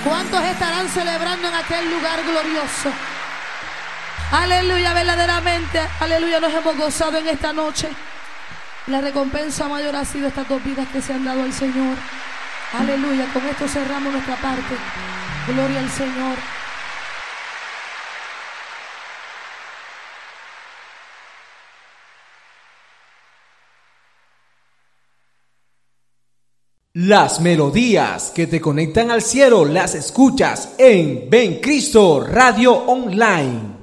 ¿Cuántos estarán celebrando en aquel lugar glorioso? Aleluya, verdaderamente, aleluya, nos hemos gozado en esta noche. La recompensa mayor ha sido estas 2 vidas que se han dado al Señor. Aleluya, con esto cerramos nuestra parte. Gloria al Señor. Las melodías que te conectan al cielo las escuchas en Ven Cristo Radio Online.